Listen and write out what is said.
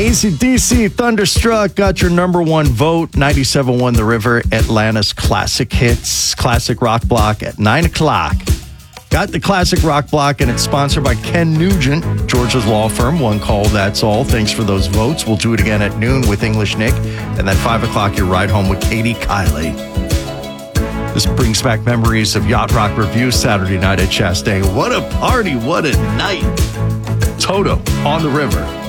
AC/DC, Thunderstruck got your number one vote. 97.1 The River, Atlanta's classic hits. Classic Rock Block at 9 o'clock. Got the Classic Rock Block, and it's sponsored by Ken Nugent, Georgia's law firm. One call, that's all. Thanks for those votes. We'll do it again at noon with English Nick. And then 5 o'clock, your ride home with Katie Kiley. This brings back memories of Yacht Rock Review Saturday night at Chastain. What a party. What a night. Toto on the river.